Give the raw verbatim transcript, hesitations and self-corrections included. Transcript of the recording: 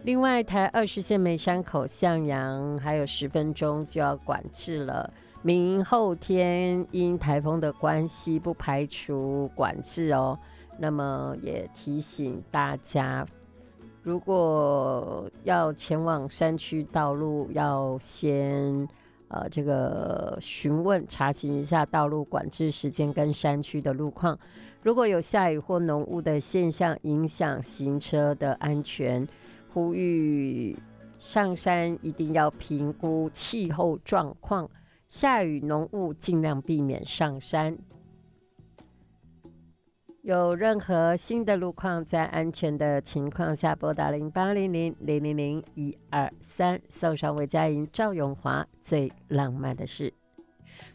另外，台二十线梅山口向阳还有十分钟就要管制了。明后天因台风的关系，不排除管制哦。那么也提醒大家，如果要前往山区道路，要先呃这个询问查询一下道路管制时间跟山区的路况。如果有下雨或浓雾的现象影响行车的安全，呼吁上山一定要评估气候状况，下雨浓雾尽量避免上山。有任何新的路况，在安全的情况下拨打零八零零零零零一二三，送上魏佳莹、赵咏华最浪漫的事。